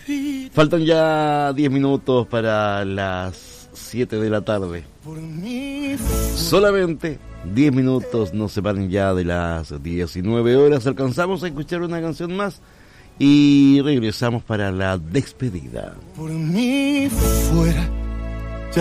Faltan ya 10 minutos para las 7 de la tarde. Solamente 10 minutos nos separan ya de las 19 horas. Alcanzamos a escuchar una canción más y regresamos para la despedida. Por mí fuera